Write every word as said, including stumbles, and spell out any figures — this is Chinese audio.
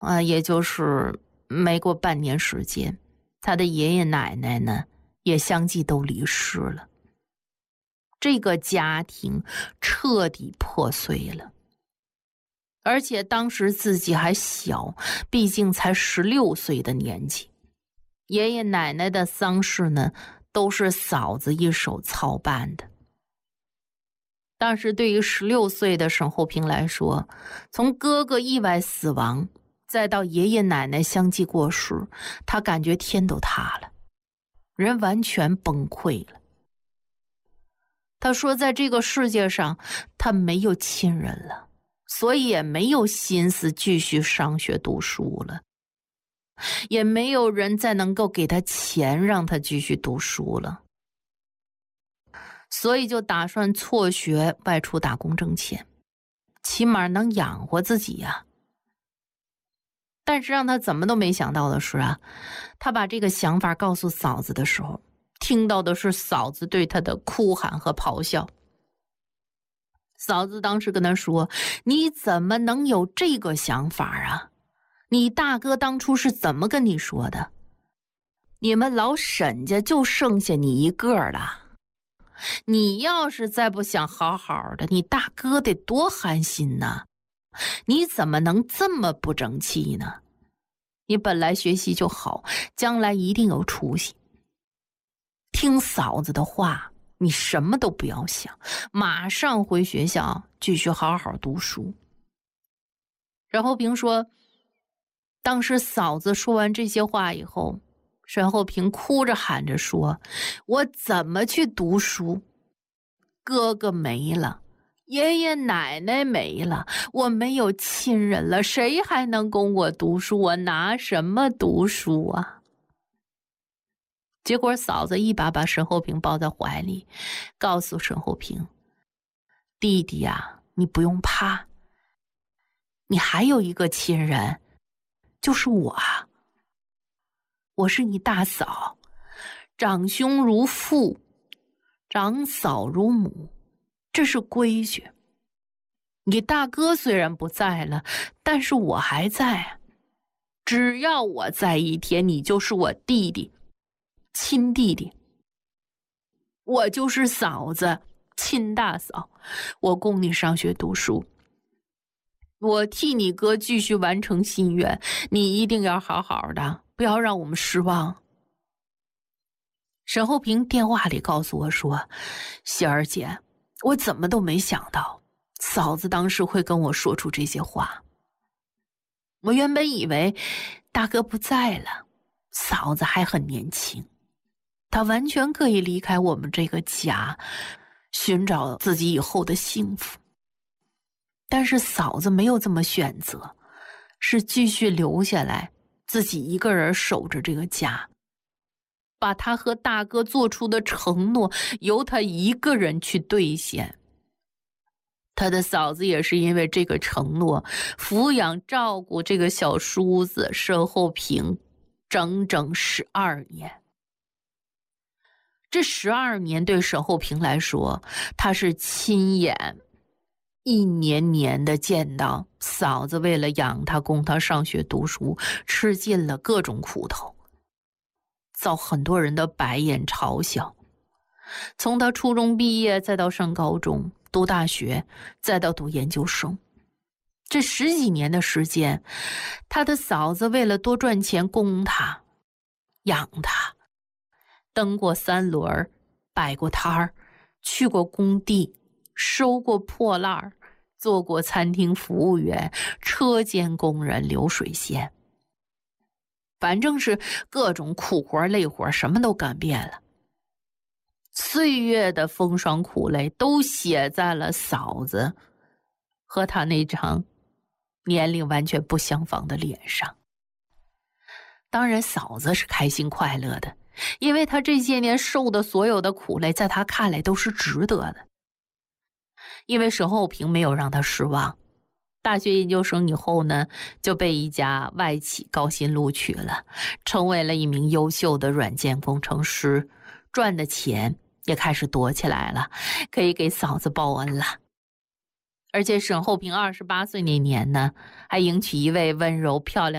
啊，也就是没过半年时间，他的爷爷奶奶呢也相继都离世了。这个家庭彻底破碎了，而且当时自己还小，毕竟才十六岁的年纪。爷爷奶奶的丧事呢，都是嫂子一手操办的。但是对于十六岁的沈厚平来说，从哥哥意外死亡，再到爷爷奶奶相继过世，他感觉天都塌了，人完全崩溃了。他说在这个世界上他没有亲人了，所以也没有心思继续上学读书了，也没有人再能够给他钱让他继续读书了，所以就打算辍学外出打工挣钱，起码能养活自己呀。但是让他怎么都没想到的是啊，他把这个想法告诉嫂子的时候，听到的是嫂子对他的哭喊和咆哮。嫂子当时跟他说，你怎么能有这个想法啊？你大哥当初是怎么跟你说的？你们老沈家就剩下你一个了，你要是再不想好好的，你大哥得多寒心呢。你怎么能这么不争气呢？你本来学习就好，将来一定有出息。听嫂子的话，你什么都不要想，马上回学校继续好好读书。沈厚平说，当时嫂子说完这些话以后，沈厚平哭着喊着说，我怎么去读书？哥哥没了，爷爷奶奶没了，我没有亲人了，谁还能供我读书？我拿什么读书啊？结果嫂子一把把沈厚平抱在怀里，告诉沈厚平，弟弟啊，你不用怕，你还有一个亲人，就是我啊。我是你大嫂，长兄如父，长嫂如母，这是规矩。你大哥虽然不在了，但是我还在，只要我在一天，你就是我弟弟，亲弟弟。我就是嫂子，亲大嫂，我供你上学读书，我替你哥继续完成心愿，你一定要好好的，不要让我们失望。沈厚平电话里告诉我说，喜儿姐，我怎么都没想到嫂子当时会跟我说出这些话。我原本以为大哥不在了，嫂子还很年轻，她完全可以离开我们这个家，寻找自己以后的幸福。但是嫂子没有这么选择，是继续留下来，自己一个人守着这个家，把她和大哥做出的承诺由她一个人去兑现。他的嫂子也是因为这个承诺，抚养照顾这个小叔子沈厚平整整十二年。这十二年对沈厚平来说，他是亲眼一年年的见到嫂子为了养他供他上学读书，吃尽了各种苦头，遭很多人的白眼嘲笑。从他初中毕业，再到上高中读大学，再到读研究生，这十几年的时间，他的嫂子为了多赚钱供他养他，蹬过三轮，摆过摊儿，去过工地，收过破烂，做过餐厅服务员，车间工人，流水线，反正是各种苦活累活什么都干遍了。岁月的风霜苦累都写在了嫂子和他那张年龄完全不相仿的脸上。当然嫂子是开心快乐的，因为他这些年受的所有的苦累在他看来都是值得的。因为沈厚平没有让他失望，大学研究生以后呢，就被一家外企高薪录取了，成为了一名优秀的软件工程师，赚的钱也开始多起来了，可以给嫂子报恩了。而且沈厚平二十八岁那年呢，还迎娶一位温柔漂亮